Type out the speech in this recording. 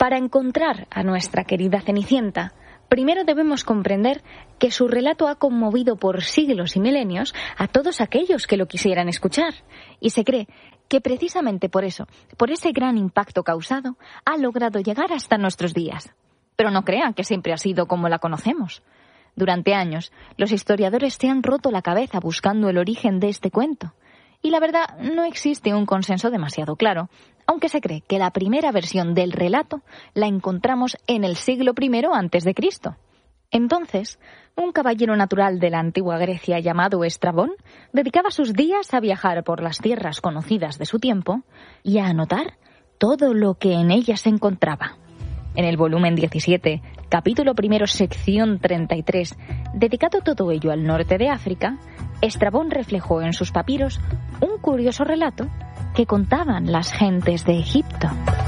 Para encontrar a nuestra querida Cenicienta, primero debemos comprender que su relato ha conmovido por siglos y milenios a todos aquellos que lo quisieran escuchar, y se cree que precisamente por eso, por ese gran impacto causado, ha logrado llegar hasta nuestros días. Pero no crean que siempre ha sido como la conocemos. Durante años, los historiadores se han roto la cabeza buscando el origen de este cuento. Y la verdad, no existe un consenso demasiado claro, aunque se cree que la primera versión del relato la encontramos en el siglo I a.C. Entonces, un caballero natural de la antigua Grecia llamado Estrabón dedicaba sus días a viajar por las tierras conocidas de su tiempo y a anotar todo lo que en ellas se encontraba. En el volumen 17, capítulo 1, sección 33, dedicado todo ello al norte de África, Estrabón reflejó en sus papiros un curioso relato que contaban las gentes de Egipto.